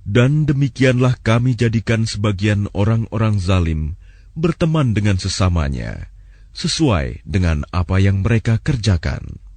Dan demikianlah kami jadikan sebagian orang-orang zalim berteman dengan sesamanya, sesuai dengan apa yang mereka kerjakan.